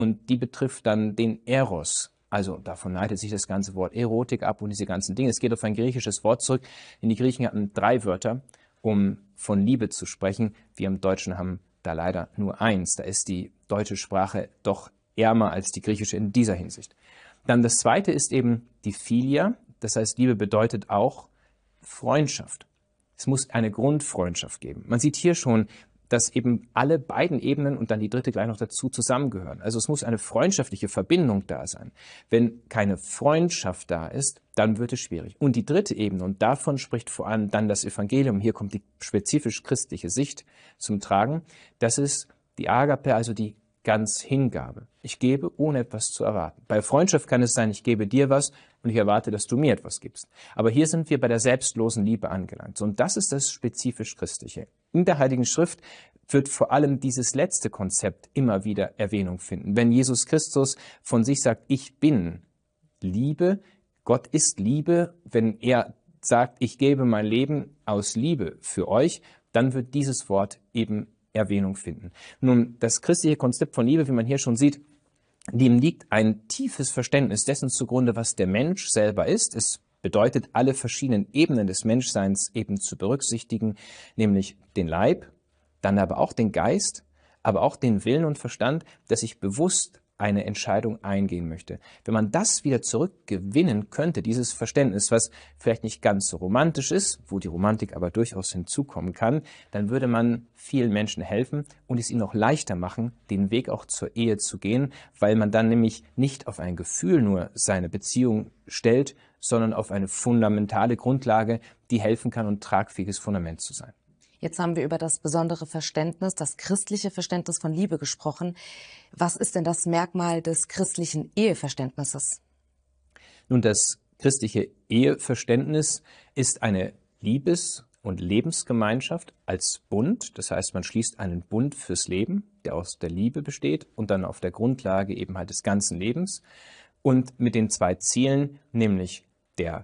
und die betrifft dann den Eros. Also davon leitet sich das ganze Wort Erotik ab und diese ganzen Dinge. Es geht auf ein griechisches Wort zurück, denn die Griechen hatten 3 Wörter, um von Liebe zu sprechen. Wir im Deutschen haben da leider nur 1. Da ist die deutsche Sprache doch ärmer als die griechische in dieser Hinsicht. Dann das Zweite ist eben die Philia. Das heißt, Liebe bedeutet auch Freundschaft. Es muss eine Grundfreundschaft geben. Man sieht hier schon, dass eben alle beiden Ebenen und dann die dritte gleich noch dazu zusammengehören. Also es muss eine freundschaftliche Verbindung da sein. Wenn keine Freundschaft da ist, dann wird es schwierig. Und die dritte Ebene, und davon spricht vor allem dann das Evangelium, hier kommt die spezifisch christliche Sicht zum Tragen, das ist die Agape, also die ganz Hingabe. Ich gebe, ohne etwas zu erwarten. Bei Freundschaft kann es sein, ich gebe dir was und ich erwarte, dass du mir etwas gibst. Aber hier sind wir bei der selbstlosen Liebe angelangt. Und das ist das spezifisch Christliche. In der Heiligen Schrift wird vor allem dieses letzte Konzept immer wieder Erwähnung finden. Wenn Jesus Christus von sich sagt, ich bin Liebe, Gott ist Liebe, wenn er sagt, ich gebe mein Leben aus Liebe für euch, dann wird dieses Wort eben Erwähnung finden. Nun, das christliche Konzept von Liebe, wie man hier schon sieht, dem liegt ein tiefes Verständnis dessen zugrunde, was der Mensch selber ist. Es bedeutet, alle verschiedenen Ebenen des Menschseins eben zu berücksichtigen, nämlich den Leib, dann aber auch den Geist, aber auch den Willen und Verstand, dass ich bewusst eine Entscheidung eingehen möchte. Wenn man das wieder zurückgewinnen könnte, dieses Verständnis, was vielleicht nicht ganz so romantisch ist, wo die Romantik aber durchaus hinzukommen kann, dann würde man vielen Menschen helfen und es ihnen noch leichter machen, den Weg auch zur Ehe zu gehen, weil man dann nämlich nicht auf ein Gefühl nur seine Beziehung stellt, sondern auf eine fundamentale Grundlage, die helfen kann und tragfähiges Fundament zu sein. Jetzt haben wir über das besondere Verständnis, das christliche Verständnis von Liebe gesprochen. Was ist denn das Merkmal des christlichen Eheverständnisses? Nun, das christliche Eheverständnis ist eine Liebes- und Lebensgemeinschaft als Bund. Das heißt, man schließt einen Bund fürs Leben, der aus der Liebe besteht und dann auf der Grundlage eben halt des ganzen Lebens. Und mit den 2 Zielen, nämlich der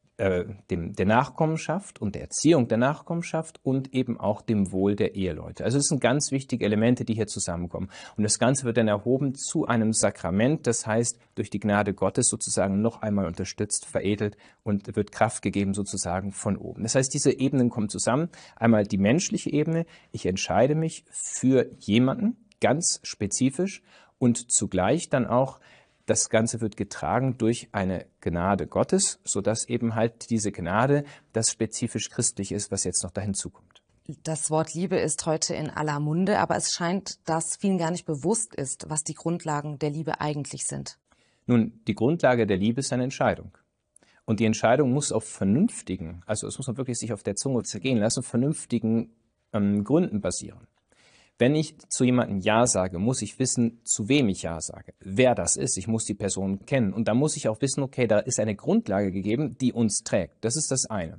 Nachkommenschaft und der Erziehung der Nachkommenschaft und eben auch dem Wohl der Eheleute. Also es sind ganz wichtige Elemente, die hier zusammenkommen. Und das Ganze wird dann erhoben zu einem Sakrament, das heißt, durch die Gnade Gottes sozusagen noch einmal unterstützt, veredelt und wird Kraft gegeben sozusagen von oben. Das heißt, diese Ebenen kommen zusammen. Einmal die menschliche Ebene, ich entscheide mich für jemanden, ganz spezifisch, und zugleich dann auch das Ganze wird getragen durch eine Gnade Gottes, sodass eben halt diese Gnade das spezifisch christlich ist, was jetzt noch da hinzukommt. Das Wort Liebe ist heute in aller Munde, aber es scheint, dass vielen gar nicht bewusst ist, was die Grundlagen der Liebe eigentlich sind. Nun, die Grundlage der Liebe ist eine Entscheidung. Und die Entscheidung muss auf vernünftigen, also es muss man wirklich sich auf der Zunge zergehen lassen, vernünftigen Gründen basieren. Wenn ich zu jemandem Ja sage, muss ich wissen, zu wem ich Ja sage, wer das ist. Ich muss die Person kennen. Und da muss ich auch wissen, okay, da ist eine Grundlage gegeben, die uns trägt. Das ist das eine.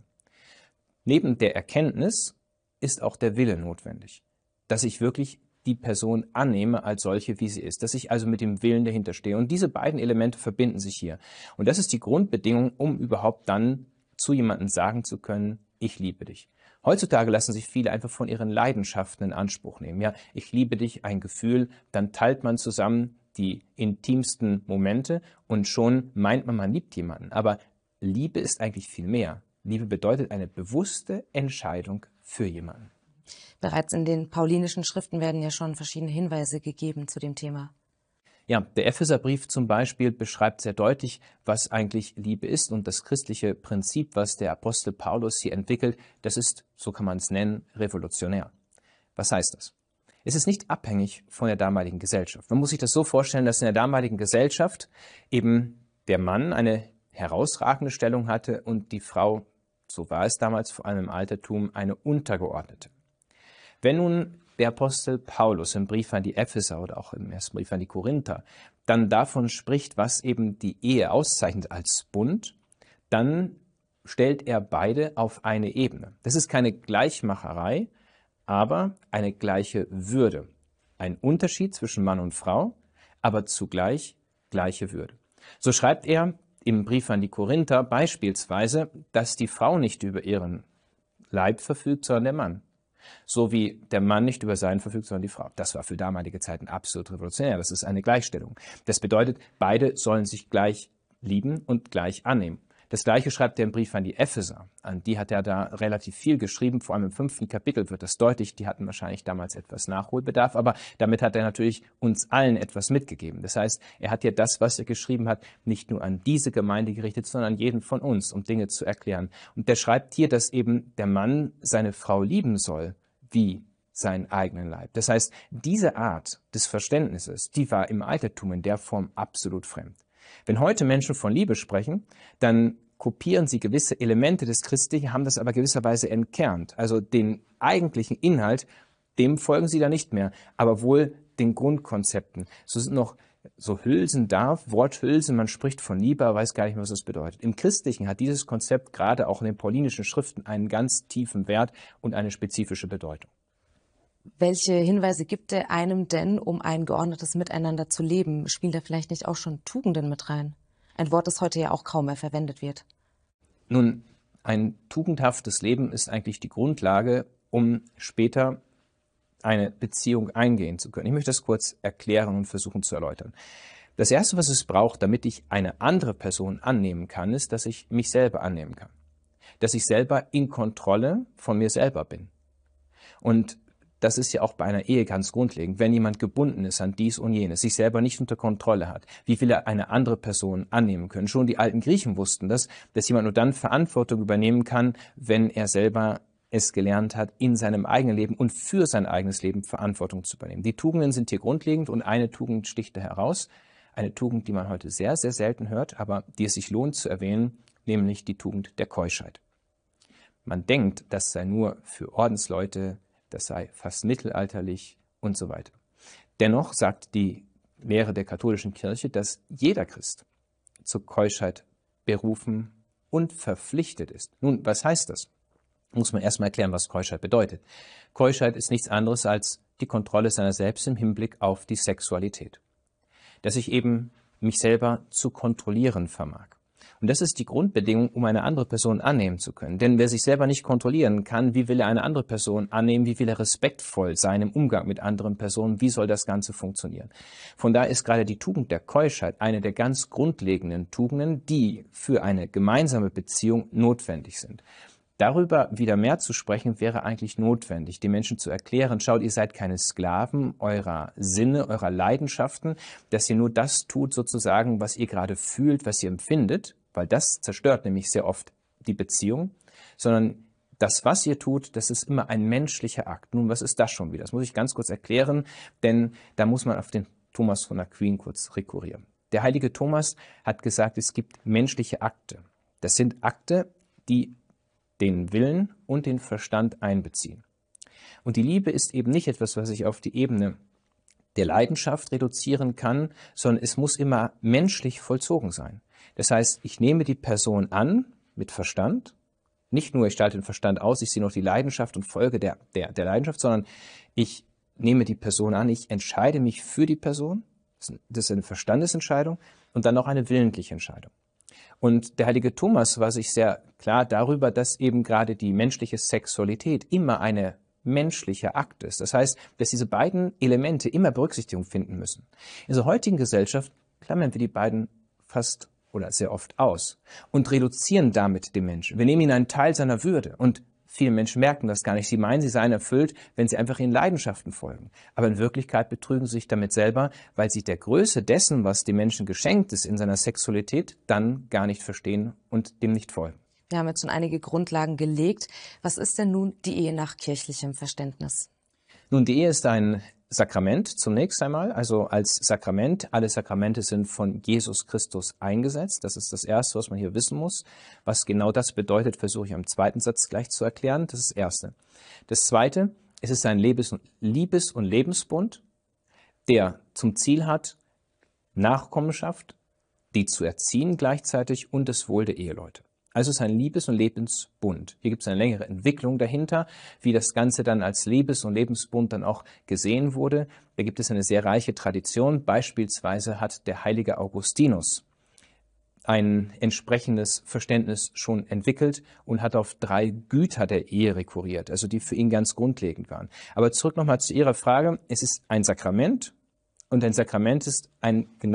Neben der Erkenntnis ist auch der Wille notwendig, dass ich wirklich die Person annehme als solche, wie sie ist, dass ich also mit dem Willen dahinter stehe. Und diese beiden Elemente verbinden sich hier. Und das ist die Grundbedingung, um überhaupt dann zu jemandem sagen zu können, ich liebe dich. Heutzutage lassen sich viele einfach von ihren Leidenschaften in Anspruch nehmen. Ja, ich liebe dich, ein Gefühl, dann teilt man zusammen die intimsten Momente und schon meint man, man liebt jemanden. Aber Liebe ist eigentlich viel mehr. Liebe bedeutet eine bewusste Entscheidung für jemanden. Bereits in den paulinischen Schriften werden ja schon verschiedene Hinweise gegeben zu dem Thema. Ja, der Epheserbrief zum Beispiel beschreibt sehr deutlich, was eigentlich Liebe ist. Und das christliche Prinzip, was der Apostel Paulus hier entwickelt, das ist, so kann man es nennen, revolutionär. Was heißt das? Es ist nicht abhängig von der damaligen Gesellschaft. Man muss sich das so vorstellen, dass in der damaligen Gesellschaft eben der Mann eine herausragende Stellung hatte und die Frau, so war es damals vor allem im Altertum, eine untergeordnete. Wenn nun der Apostel Paulus im Brief an die Epheser oder auch im ersten Brief an die Korinther dann davon spricht, was eben die Ehe auszeichnet als Bund, dann stellt er beide auf eine Ebene. Das ist keine Gleichmacherei, aber eine gleiche Würde. Ein Unterschied zwischen Mann und Frau, aber zugleich gleiche Würde. So schreibt er im Brief an die Korinther beispielsweise, dass die Frau nicht über ihren Leib verfügt, sondern der Mann. So wie der Mann nicht über seinen verfügt, sondern die Frau. Das war für damalige Zeiten absolut revolutionär. Das ist eine Gleichstellung. Das bedeutet, beide sollen sich gleich lieben und gleich annehmen. Das Gleiche schreibt er im Brief an die Epheser. An die hat er da relativ viel geschrieben. Vor allem im 5. Kapitel wird das deutlich. Die hatten wahrscheinlich damals etwas Nachholbedarf, aber damit hat er natürlich uns allen etwas mitgegeben. Das heißt, er hat ja das, was er geschrieben hat, nicht nur an diese Gemeinde gerichtet, sondern an jeden von uns, um Dinge zu erklären. Und der schreibt hier, dass eben der Mann seine Frau lieben soll, wie seinen eigenen Leib. Das heißt, diese Art des Verständnisses, die war im Altertum in der Form absolut fremd. Wenn heute Menschen von Liebe sprechen, dann kopieren sie gewisse Elemente des Christlichen, haben das aber gewisserweise entkernt. Also den eigentlichen Inhalt, dem folgen sie da nicht mehr, aber wohl den Grundkonzepten. So sind noch so Hülsen da, Worthülsen, man spricht von Liebe, aber weiß gar nicht mehr, was das bedeutet. Im Christlichen hat dieses Konzept gerade auch in den paulinischen Schriften einen ganz tiefen Wert und eine spezifische Bedeutung. Welche Hinweise gibt er einem denn, um ein geordnetes Miteinander zu leben? Spielen da vielleicht nicht auch schon Tugenden mit rein? Ein Wort, das heute ja auch kaum mehr verwendet wird. Nun, ein tugendhaftes Leben ist eigentlich die Grundlage, um später eine Beziehung eingehen zu können. Ich möchte das kurz erklären und versuchen zu erläutern. Das Erste, was es braucht, damit ich eine andere Person annehmen kann, ist, dass ich mich selber annehmen kann. Dass ich selber in Kontrolle von mir selber bin. Und das ist ja auch bei einer Ehe ganz grundlegend. Wenn jemand gebunden ist an dies und jenes, sich selber nicht unter Kontrolle hat, wie will er eine andere Person annehmen können? Schon die alten Griechen wussten das, dass jemand nur dann Verantwortung übernehmen kann, wenn er selber es gelernt hat, in seinem eigenen Leben und für sein eigenes Leben Verantwortung zu übernehmen. Die Tugenden sind hier grundlegend und eine Tugend sticht da heraus. Eine Tugend, die man heute sehr, sehr selten hört, aber die es sich lohnt zu erwähnen, nämlich die Tugend der Keuschheit. Man denkt, das sei nur für Ordensleute, das sei fast mittelalterlich und so weiter. Dennoch sagt die Lehre der katholischen Kirche, dass jeder Christ zur Keuschheit berufen und verpflichtet ist. Nun, was heißt das? Muss man erstmal erklären, was Keuschheit bedeutet. Keuschheit ist nichts anderes als die Kontrolle seiner selbst im Hinblick auf die Sexualität. Dass ich eben mich selber zu kontrollieren vermag. Und das ist die Grundbedingung, um eine andere Person annehmen zu können. Denn wer sich selber nicht kontrollieren kann, wie will er eine andere Person annehmen? Wie will er respektvoll sein im Umgang mit anderen Personen? Wie soll das Ganze funktionieren? Von daher ist gerade die Tugend der Keuschheit eine der ganz grundlegenden Tugenden, die für eine gemeinsame Beziehung notwendig sind. Darüber wieder mehr zu sprechen, wäre eigentlich notwendig, den Menschen zu erklären, schaut, ihr seid keine Sklaven eurer Sinne, eurer Leidenschaften, dass ihr nur das tut sozusagen, was ihr gerade fühlt, was ihr empfindet, weil das zerstört nämlich sehr oft die Beziehung, sondern das, was ihr tut, das ist immer ein menschlicher Akt. Nun, was ist das schon wieder? Das muss ich ganz kurz erklären, denn da muss man auf den Thomas von Aquin kurz rekurrieren. Der heilige Thomas hat gesagt, es gibt menschliche Akte. Das sind Akte, die den Willen und den Verstand einbeziehen. Und die Liebe ist eben nicht etwas, was ich auf die Ebene der Leidenschaft reduzieren kann, sondern es muss immer menschlich vollzogen sein. Das heißt, ich nehme die Person an mit Verstand, nicht nur ich schalte den Verstand aus, ich sehe noch die Leidenschaft und folge der Leidenschaft, sondern ich nehme die Person an, ich entscheide mich für die Person, das ist eine Verstandesentscheidung und dann noch eine willentliche Entscheidung. Und der heilige Thomas war sich sehr klar darüber, dass eben gerade die menschliche Sexualität immer eine menschlicher Akt ist. Das heißt, dass diese beiden Elemente immer Berücksichtigung finden müssen. In der heutigen Gesellschaft klammern wir die beiden fast oder sehr oft aus und reduzieren damit den Menschen. Wir nehmen ihnen einen Teil seiner Würde und viele Menschen merken das gar nicht. Sie meinen, sie seien erfüllt, wenn sie einfach ihren Leidenschaften folgen. Aber in Wirklichkeit betrügen sie sich damit selber, weil sie der Größe dessen, was dem Menschen geschenkt ist in seiner Sexualität, dann gar nicht verstehen und dem nicht folgen. Wir haben jetzt schon einige Grundlagen gelegt. Was ist denn nun die Ehe nach kirchlichem Verständnis? Nun, die Ehe ist ein Sakrament zunächst einmal, also als Sakrament. Alle Sakramente sind von Jesus Christus eingesetzt. Das ist das Erste, was man hier wissen muss. Was genau das bedeutet, versuche ich am zweiten Satz gleich zu erklären. Das ist das Erste. Das Zweite, es ist ein Liebes- und Lebensbund, der zum Ziel hat, Nachkommenschaft, die zu erziehen gleichzeitig und das Wohl der Eheleute. Also es ist ein Liebes- und Lebensbund. Hier gibt es eine längere Entwicklung dahinter, wie das Ganze dann als Liebes- und Lebensbund dann auch gesehen wurde. Da gibt es eine sehr reiche Tradition. Beispielsweise hat der heilige Augustinus ein entsprechendes Verständnis schon entwickelt und hat auf 3 Güter der Ehe rekurriert, also die für ihn ganz grundlegend waren. Aber zurück nochmal zu Ihrer Frage. Es ist ein Sakrament und ein Sakrament ist ein